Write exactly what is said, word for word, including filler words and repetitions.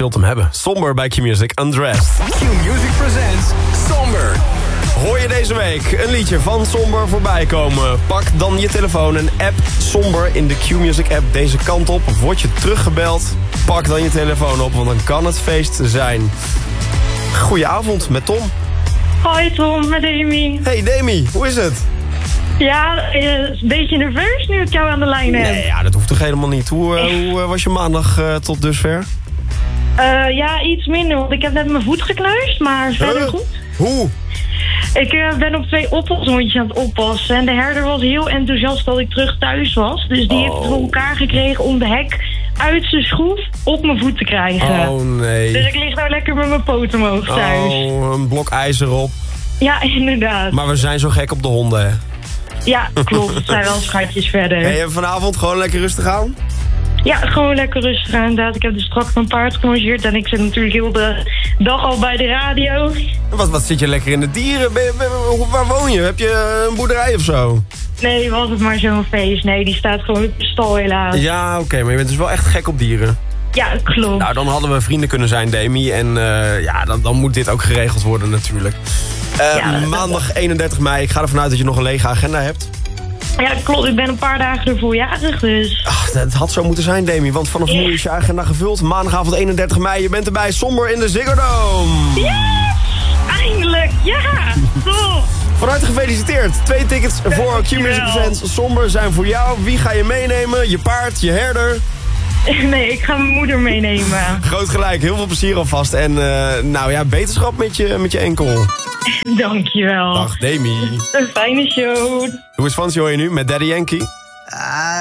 zult hem hebben. Somber bij Q-Music, Undressed. Q-Music presents Somber. Hoor je deze week een liedje van Somber voorbij komen? Pak dan je telefoon en app Somber in de Q-Music app deze kant op. Word je teruggebeld, pak dan je telefoon op, want dan kan het feest zijn. Goedenavond, met Tom. Hoi Tom, met Demi. Hey Demi, hoe is het? Ja, uh, een beetje nerveus nu ik jou aan de lijn heb. Nee, ja, dat hoeft toch helemaal niet. Hoe, uh, hoe uh, was je maandag uh, tot dusver? Uh, ja, iets minder, want ik heb net mijn voet gekneusd, maar verder uh, goed. Hoe? Ik uh, ben op twee oppashondjes aan het oppassen. En de herder was heel enthousiast dat ik terug thuis was. Dus die oh. heeft het voor elkaar gekregen om de hek uit zijn schroef op mijn voet te krijgen. Oh nee. Dus ik lig nou lekker met mijn poot omhoog thuis. Oh, een blok ijzer op. Ja, inderdaad. Maar we zijn zo gek op de honden, hè? Ja, klopt. Het zijn wel schatjes verder. Hey, en vanavond gewoon lekker rustig aan? Ja, gewoon lekker rustig aan, inderdaad. Ik heb dus straks mijn paard gemangeerd en ik zit natuurlijk heel de dag al bij de radio. Wat, wat zit je lekker in de dieren? Ben, ben, waar woon je? Heb je een boerderij of zo? Nee, was het maar zo'n feest. Nee, die staat gewoon op de stal helaas. Ja, oké, okay, maar je bent dus wel echt gek op dieren. Ja, klopt. Nou, dan hadden we vrienden kunnen zijn, Demi. En uh, ja, dan, dan moet dit ook geregeld worden natuurlijk. Uh, ja, maandag eenendertig mei. Ik ga ervan uit dat je nog een lege agenda hebt. Ja, klopt. Ik ben een paar dagen ervoor jarig, dus... Ach, dat had zo moeten zijn, Demi. Want vanaf nu is je agenda gevuld. Maandagavond eenendertig mei. Je bent erbij. Somber in de Ziggo Dome. Yes! Eindelijk! Ja! Top! Van harte gefeliciteerd. Twee tickets voor Q-Music Presents Somber zijn voor jou. Wie ga je meenemen? Je paard? Je herder? Nee, ik ga mijn moeder meenemen. Groot gelijk. Heel veel plezier alvast. En uh, nou ja, beterschap met je, met je enkel. Dankjewel. Dag, Demi. Een fijne show. Hoe is Fancy hoor je nu met Daddy Yankee?